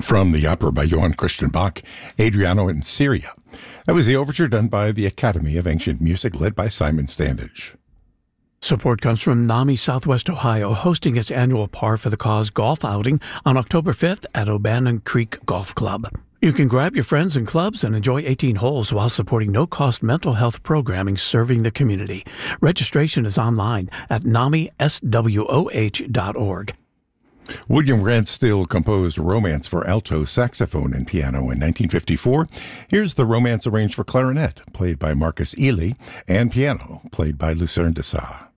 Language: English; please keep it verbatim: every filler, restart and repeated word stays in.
From the opera by Johann Christian Bach, Adriano in Syria. That was the overture done by the Academy of Ancient Music, led by Simon Standage. Support comes from NAMI Southwest Ohio, hosting its annual Par for the Cause golf outing on October fifth at O'Bannon Creek Golf Club. You can grab your friends and clubs and enjoy eighteen holes while supporting no-cost mental health programming serving the community. Registration is online at nami s w o h dot org. William Grant Still composed Romance for alto, saxophone, and piano in nineteen fifty-four. Here's the Romance arranged for clarinet, played by Marcus Ely, and piano, played by Lucerne de Sa.